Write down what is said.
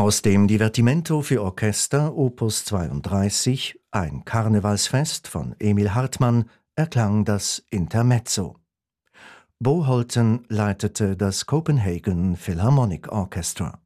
Aus dem Divertimento für Orchester Opus 32, ein Karnevalsfest von Emil Hartmann, erklang das Intermezzo. Bo Holten leitete das Copenhagen Philharmonic Orchestra.